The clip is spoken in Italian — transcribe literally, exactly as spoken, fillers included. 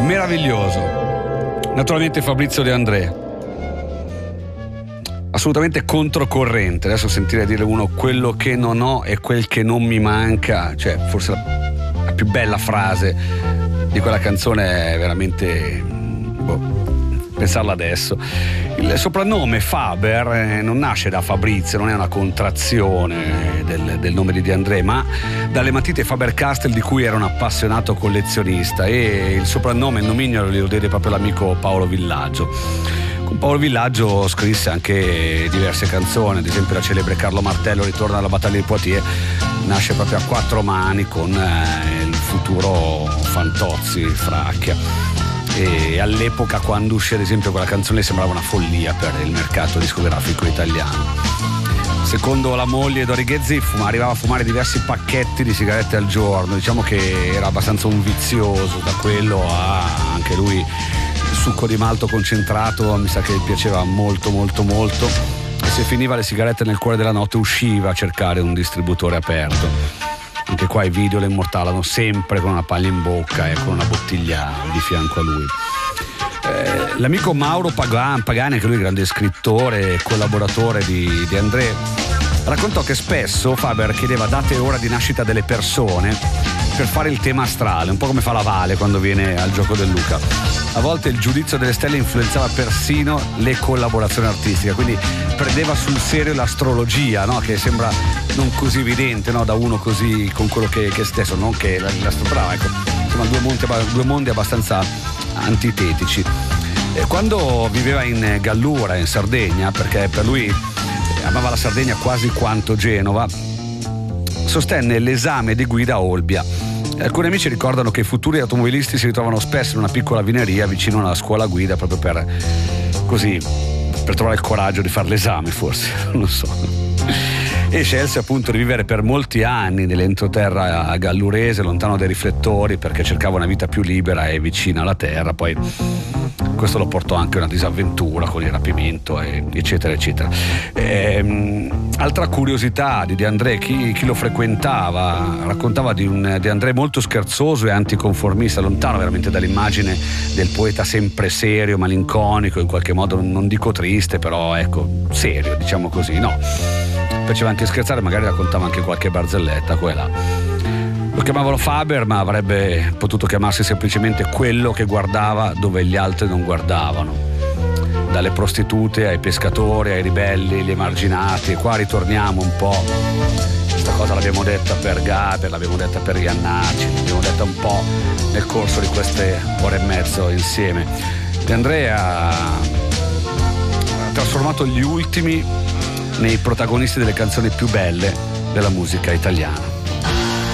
meraviglioso. Naturalmente Fabrizio De André, assolutamente controcorrente. Adesso sentire dire uno quello che non ho e quel che non mi manca, cioè forse la, la più bella frase di quella canzone è veramente, boh, pensarla adesso. Il soprannome Faber eh, non nasce da Fabrizio, non è una contrazione del, del nome di De André, ma dalle matite Faber-Castell di cui era un appassionato collezionista, e il soprannome, il nomignolo, lo diede proprio l'amico Paolo Villaggio. Con Paolo Villaggio scrisse anche diverse canzoni, ad esempio la celebre Carlo Martello Ritorna alla battaglia di Poitiers, nasce proprio a quattro mani con eh, il futuro Fantozzi, Fracchia. E all'epoca, quando uscì ad esempio quella canzone, sembrava una follia per il mercato discografico italiano. Secondo la moglie Dorighezzi fum- arrivava a fumare diversi pacchetti di sigarette al giorno, diciamo che era abbastanza un vizioso, da quello a anche lui il succo di malto concentrato mi sa che gli piaceva molto molto molto, e se finiva le sigarette nel cuore della notte usciva a cercare un distributore aperto. Anche qua i video le immortalano sempre con una paglia in bocca e con una bottiglia di fianco a lui. Eh, l'amico Mauro Pagan, Pagani, anche lui grande scrittore e collaboratore di, di André, raccontò che spesso Faber chiedeva date e ora di nascita delle persone per fare il tema astrale, un po' come fa la Vale quando viene al Gioco del Luca. A volte il giudizio delle stelle influenzava persino le collaborazioni artistiche, quindi prendeva sul serio l'astrologia, no? Che sembra non così evidente, no? Da uno così con quello che, che stesso, non che l'astronomia, ecco, insomma due mondi, due mondi abbastanza antitetici. E quando viveva in Gallura, in Sardegna, perché per lui amava la Sardegna quasi quanto Genova, sostenne l'esame di guida a Olbia. Alcuni amici ricordano che i futuri automobilisti si ritrovano spesso in una piccola vineria vicino alla scuola guida proprio per così per trovare il coraggio di fare l'esame, forse, non lo so. E scelse appunto di vivere per molti anni nell'entroterra gallurese, lontano dai riflettori, perché cercava una vita più libera e vicina alla terra. Poi questo lo portò anche a una disavventura con il rapimento, eccetera eccetera. E, altra curiosità di De André, chi, chi lo frequentava raccontava di un De André molto scherzoso e anticonformista, lontano veramente dall'immagine del poeta sempre serio, malinconico, in qualche modo non dico triste, però ecco, serio, diciamo così, no. Faceva anche scherzare, magari raccontava anche qualche barzelletta qua e là. Lo chiamavano Faber, ma avrebbe potuto chiamarsi semplicemente quello che guardava dove gli altri non guardavano. Dalle prostitute ai pescatori, ai ribelli, agli emarginati. E qua ritorniamo un po'. Questa cosa l'abbiamo detta per Gaber, l'abbiamo detta per Iannacci, l'abbiamo detta un po' nel corso di queste ore e mezzo insieme. De André ha trasformato gli ultimi nei protagonisti delle canzoni più belle della musica italiana.